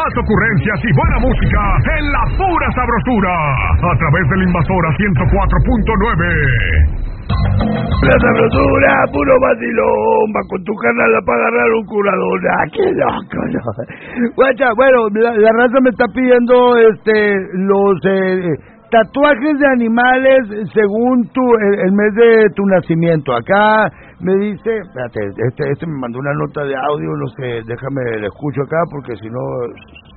Más ocurrencias y buena música en la pura sabrosura. A través del Invasora 104.9. La sabrosura, puro vacilón, va con tu canal para agarrar un curador. ¡Ah, qué loco! ¿No? Guacha, bueno, la raza me está pidiendo los tatuajes de animales según el mes de tu nacimiento. Acá me dice, espérate, me mandó una nota de audio, no sé, déjame, le escucho acá porque si no